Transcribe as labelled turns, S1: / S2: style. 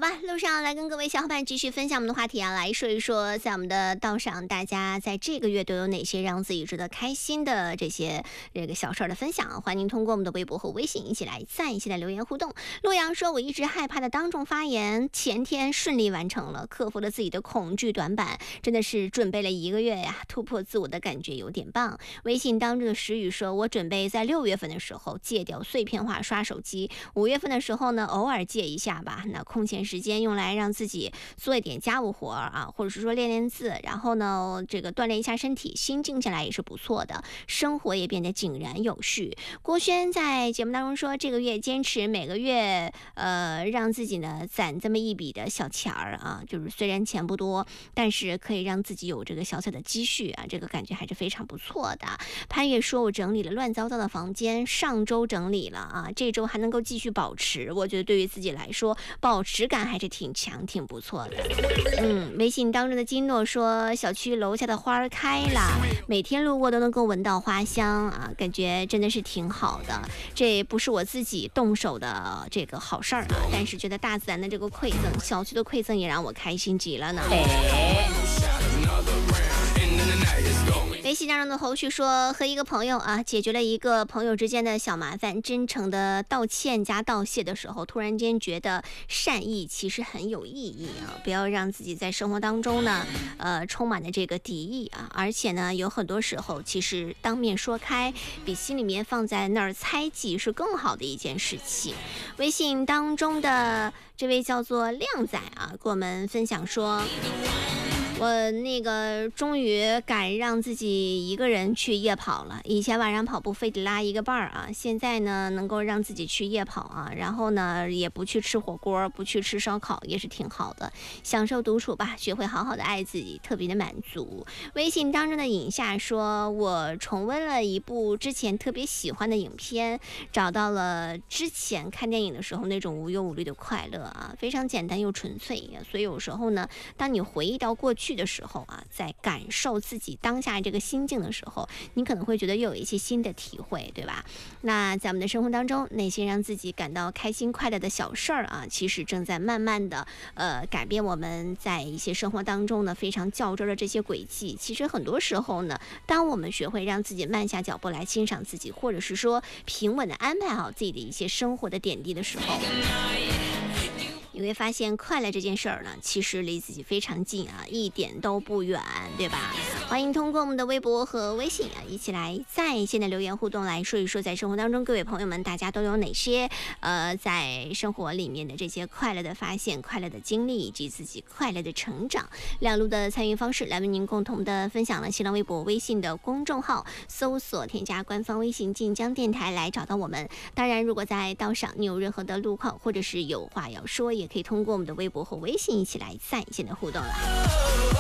S1: 吧，路上来跟各位小伙伴继续分享我们的话题啊，来说一说在我们的道上，大家在这个月都有哪些让自己值得开心的这个小事儿的分享。欢迎您通过我们的微博和微信一起来在线的留言互动。洛阳说，我一直害怕的当众发言，前天顺利完成了，克服了自己的恐惧短板，真的是准备了1个月呀，突破自我的感觉有点棒。微信当中的石宇说，我准备在6月份的时候戒掉碎片化刷手机，5月份的时候呢偶尔戒一下吧，那空闲时间用来让自己做一点家务活啊，或者是说练练字，然后呢这个锻炼一下身体，心静下来也是不错的，生活也变得井然有序。郭轩在节目当中说，这个月坚持每个月让自己呢攒这么一笔的小钱儿啊，就是虽然钱不多，但是可以让自己有这个小小的积蓄啊，这个感觉还是非常不错的。潘越说，我整理了乱糟糟的房间，上周整理了啊，这周还能够继续保持，我觉得对于自己来说保持感还是挺强挺不错的。微信当中的金诺说，小区楼下的花儿开了，每天路过都能够闻到花香啊，感觉真的是挺好的。这不是我自己动手的这个好事儿啊，但是觉得大自然的这个馈赠，小区的馈赠也让我开心极了呢。微信当中的侯旭说，和一个朋友啊解决了一个朋友之间的小麻烦，真诚的道歉加道谢的时候，突然间觉得善意其实很有意义啊，不要让自己在生活当中呢充满了这个敌意啊，而且呢有很多时候其实当面说开比心里面放在那儿猜忌是更好的一件事情。微信当中的这位叫做靓仔啊，给我们分享说，我那个终于敢让自己一个人去夜跑了，以前晚上跑步非得拉一个伴儿啊，现在呢能够让自己去夜跑啊，然后呢也不去吃火锅，不去吃烧烤，也是挺好的，享受独处吧，学会好好的爱自己，特别的满足。微信当中的影夏说，我重温了一部之前特别喜欢的影片，找到了之前看电影的时候那种无忧无虑的快乐啊，非常简单又纯粹，所以有时候呢当你回忆到过去的时候啊，在感受自己当下这个心境的时候，你可能会觉得又有一些新的体会，对吧？那在我们的生活当中，那些让自己感到开心快乐的小事儿啊，其实正在慢慢的改变我们在一些生活当中呢非常较真的这些轨迹。其实很多时候呢，当我们学会让自己慢下脚步来欣赏自己，或者是说平稳的安排好自己的一些生活的点滴的时候，你会发现快乐这件事儿呢，其实离自己非常近啊，一点都不远，对吧？欢迎通过我们的微博和微信啊，一起来在线的留言互动，来说一说在生活当中各位朋友们大家都有哪些在生活里面的这些快乐的发现、快乐的经历以及自己快乐的成长。两路的参与方式来为您共同的分享了新浪微博、微信的公众号，搜索添加官方微信晋江电台来找到我们。当然如果在道上你有任何的路况或者是有话要说，也可以通过我们的微博和微信一起来在线的互动了。